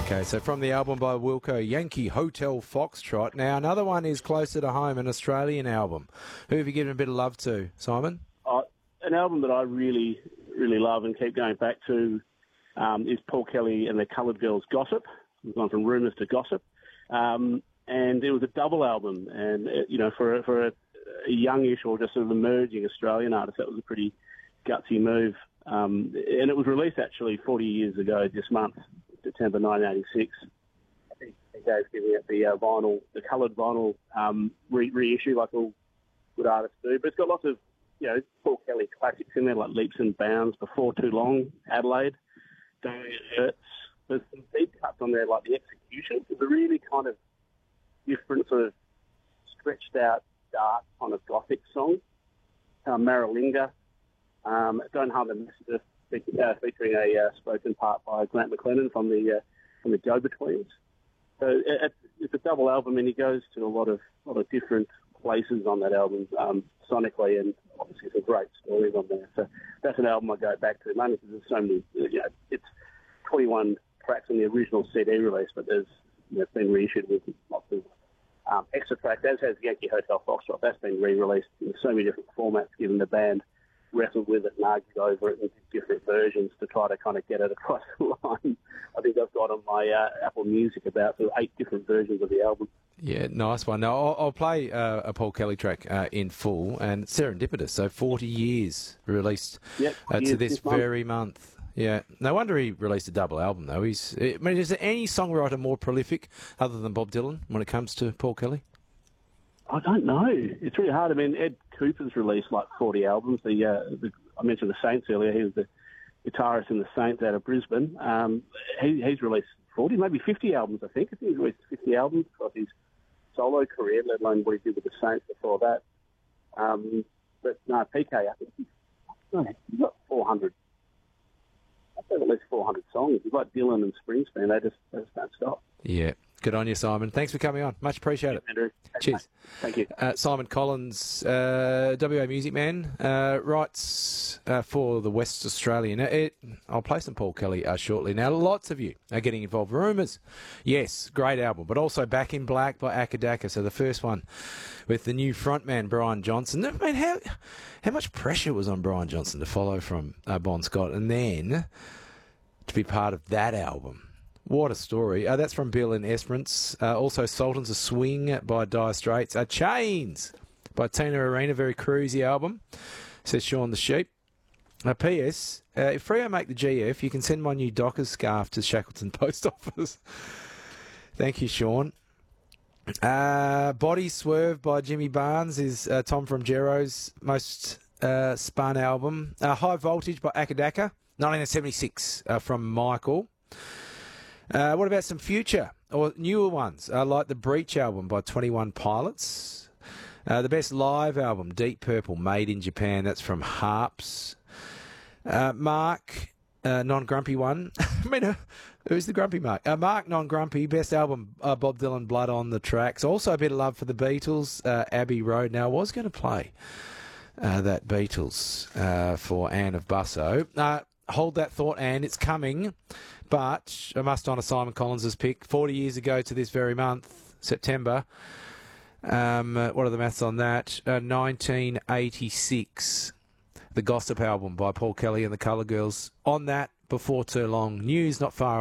Okay, so from the album by Wilco, Yankee Hotel Foxtrot. Now, another one is closer to home, an Australian album. Who have you given a bit of love to, Simon? An album that I really, really love and keep going back to is Paul Kelly and the Coloured Girls' Gossip. We've gone from rumours to gossip. And it was a double album. And, for a youngish or just sort of emerging Australian artist, that was a pretty gutsy move. And it was released actually 40 years ago this month, September 1986. I think Dave's giving it the coloured vinyl reissue like all good artists do. But it's got lots of, Paul Kelly classics in there like Leaps and Bounds, Before Too Long, Adelaide, Don't It Hurts. There's some deep cuts on there like The Execution. It's a really kind of different sort of stretched out, dark kind of gothic song. Maralinga, Don't Harm the Messenger, featuring a spoken part by Grant McLennan from the Go-Betweens. So it's a double album, and he goes to a lot of different places on that album, sonically, and obviously some great stories on there. So that's an album I go back to, mainly because there's so many. It's 21 tracks on the original CD release, but it's been reissued with lots of extra tracks, as has Yankee Hotel Foxtrot. That's been re-released in so many different formats, given the band wrestled with it and argued over it in different versions to try to kind of get it across the line. I think I've got on my Apple Music about sort of 8 different versions of the album. Yeah, nice one. Now, I'll play a Paul Kelly track in full, and Serendipitous, so 40 years released to this very month. Yeah, no wonder he released a double album, though. Is there any songwriter more prolific other than Bob Dylan when it comes to Paul Kelly? I don't know. It's really hard. I mean, Ed Cooper's released like 40 albums. I mentioned the Saints earlier. He was the guitarist in the Saints out of Brisbane. He's released 40, maybe 50 albums, I think. I think he's released 50 albums across his solo career, let alone what he did with the Saints before that. But no, PK, I think he's got 400. I think at least 400 songs. He's like Dylan and Springsteen. They just don't stop. Yeah. Good on you, Simon. Thanks for coming on. Much appreciated. Andrew. Cheers. Thank you. Simon Collins, WA music man, writes for the West Australian. I'll play some Paul Kelly shortly. Now, lots of you are getting involved. Rumours. Yes, great album, but also Back in Black by Akadaka. So the first one with the new frontman, Brian Johnson. I mean, how much pressure was on Brian Johnson to follow from Bon Scott and then to be part of that album? What a story. That's from Bill in Esperance. Also, Sultans of Swing by Dire Straits. Chains by Tina Arena. Very cruisy album, says Sean the Sheep. P.S. If Freo make the GF, you can send my new Dockers scarf to Shackleton Post Office. Thank you, Sean. Body Swerve by Jimmy Barnes is Tom from Jero's most spun album. High Voltage by Akadaka, 1976 from Michael. What about some future or newer ones, like the Breach album by 21 Pilots? The best live album, Deep Purple, Made in Japan. That's from Harps. Mark, non-grumpy one. I mean, who's the grumpy Mark? Mark, non-grumpy, best album, Bob Dylan, Blood on the Tracks. Also a bit of love for the Beatles, Abbey Road. Now, I was going to play that Beatles for Anne of Busso. Hold that thought, Anne. It's coming. But I must honour Simon Collins' pick. 40 years ago to this very month, September. What are the maths on that? 1986. The Gossip album by Paul Kelly and the Colour Girls. On that, Before Too Long. News not far